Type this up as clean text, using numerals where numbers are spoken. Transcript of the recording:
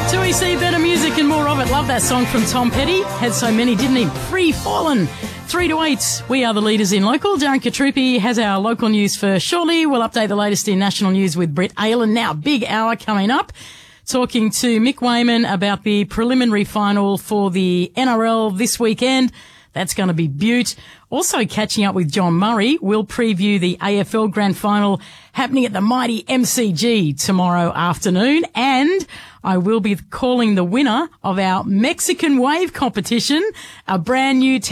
Till we see better music and more of it. Love that song from Tom Petty. Had so many, didn't he? Free Fallen. 3 to 8. We are the leaders in local. Darren Katrupi has our local news for shortly. We'll update the latest in national news with Britt Aylan. Now, big hour coming up. Talking to Mick Wayman about the preliminary final for the NRL this weekend. That's going to be beaut. Also catching up with John Murray. We'll preview the AFL Grand Final happening at the mighty MCG tomorrow afternoon. And I will be calling the winner of our Mexican Wave competition, a brand new